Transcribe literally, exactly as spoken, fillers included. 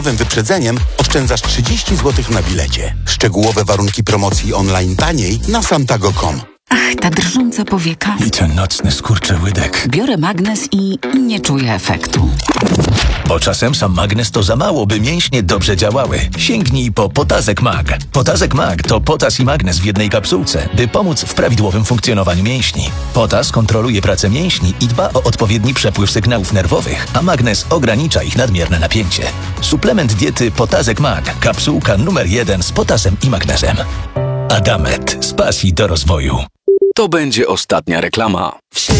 wyprzedzeniem oszczędzasz trzydzieści złotych na bilecie. Szczegółowe warunki promocji online taniej na santago kropka com. Ach, ta drżąca powieka. I ten nocny skurczyłydek. Biorę magnes i nie czuję efektu. Bo czasem sam magnes to za mało, by mięśnie dobrze działały. Sięgnij po Potazek Mag. Potazek Mag to potas i magnes w jednej kapsułce, by pomóc w prawidłowym funkcjonowaniu mięśni. Potas kontroluje pracę mięśni i dba o odpowiedni przepływ sygnałów nerwowych, a magnes ogranicza ich nadmierne napięcie. Suplement diety Potazek Mag. Kapsułka numer jeden z potasem i magnesem. Adamet. Z pasji do rozwoju. To będzie ostatnia reklama.